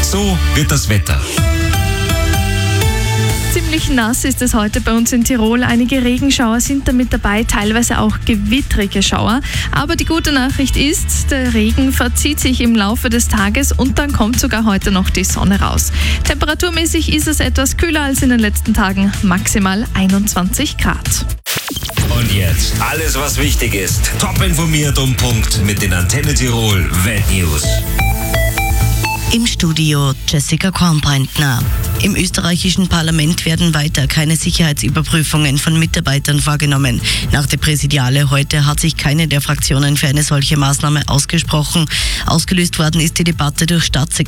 So wird das Wetter. Ziemlich nass ist es heute bei uns in Tirol. Einige Regenschauer sind damit dabei, teilweise auch gewittrige Schauer. Aber die gute Nachricht ist, der Regen verzieht sich im Laufe des Tages und dann kommt sogar heute noch die Sonne raus. Temperaturmäßig ist es etwas kühler als in den letzten Tagen, maximal 21 Grad. Und jetzt alles, was wichtig ist. Top informiert um Punkt mit den Antenne Tirol Weltnews. Im Studio Jessica Kornbreitner. Im österreichischen Parlament werden weiter keine Sicherheitsüberprüfungen von Mitarbeitern vorgenommen. Nach der Präsidiale heute hat sich keine der Fraktionen für eine solche Maßnahme ausgesprochen. Ausgelöst worden ist die Debatte durch Staatssekretär